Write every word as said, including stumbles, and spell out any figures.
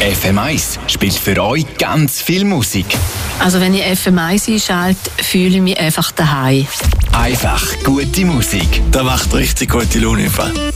F M eins spielt für euch ganz viel Musik. Also wenn ich F M eins einschalte, fühle ich mich einfach daheim. Einfach gute Musik. Das macht richtig gute Laune.